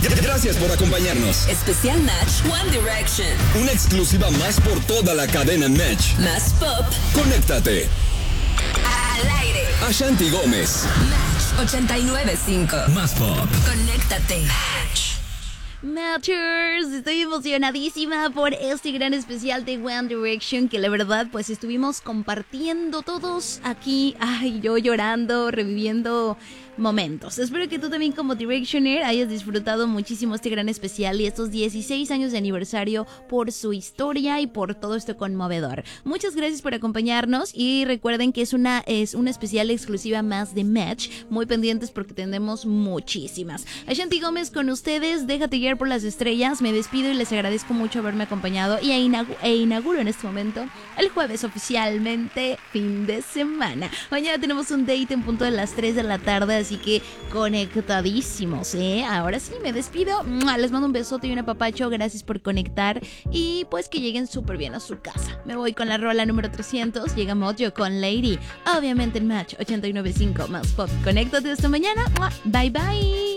Gracias por acompañarnos. Especial Match One Direction. Una exclusiva más por toda la cadena Match. Más pop. Conéctate. Al aire. Ashanti Gómez. Match 89.5. Más pop. Conéctate. Match. Matchers, estoy emocionadísima por este gran especial de One Direction que la verdad pues estuvimos compartiendo todos aquí, yo llorando, reviviendo momentos. Espero que tú también como Directioner hayas disfrutado muchísimo este gran especial y estos 16 años de aniversario por su historia y por todo esto conmovedor. Muchas gracias por acompañarnos y recuerden que es una especial exclusiva más de Match, muy pendientes porque tenemos muchísimas. Ashanti Gómez con ustedes, déjate guiar por las estrellas, me despido y les agradezco mucho haberme acompañado y inauguro en este momento el jueves oficialmente fin de semana. Mañana tenemos un date en punto de las 3 de la tarde, así que conectadísimos, Ahora sí, me despido. Les mando un besote y un apapacho. Gracias por conectar. Y pues que lleguen súper bien a su casa. Me voy con la rola número 300. Llega Mojo con Lady. Obviamente en Match 89.5 más pop. Conéctate esta mañana. Bye bye.